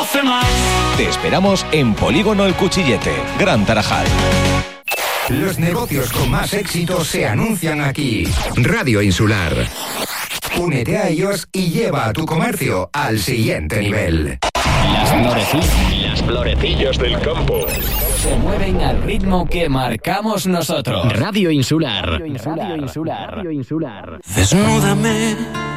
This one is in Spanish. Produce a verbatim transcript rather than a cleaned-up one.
conoce más. Te esperamos en Polígono El Cuchillete, Gran Tarajal. Los negocios con más éxito se anuncian aquí. Radio Insular. Únete a ellos y lleva a tu comercio al siguiente nivel. Las florecillas, las florecillas del campo se mueven al ritmo que marcamos nosotros. Radio Insular. Radio Insular. Radio Insular. Radio Insular. Desnúdame